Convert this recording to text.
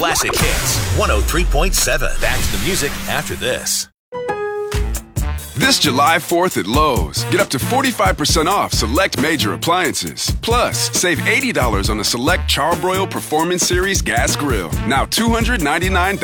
Classic Hits 103.7. Back to the music after this. This July 4th at Lowe's, get up to 45% off select major appliances. Plus, save $80 on a select Charbroil Performance Series gas grill. Now $299.